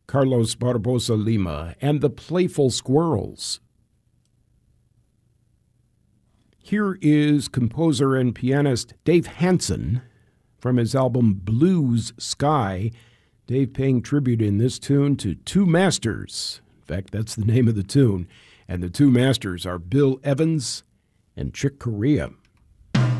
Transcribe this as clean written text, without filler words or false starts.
Carlos Barbosa Lima, and the Playful Squirrels. Here is composer and pianist Dave Hansen from his album Blues Sky. Dave paying tribute in this tune to two masters. In fact, that's the name of the tune. And the two masters are Bill Evans and Chick Corea.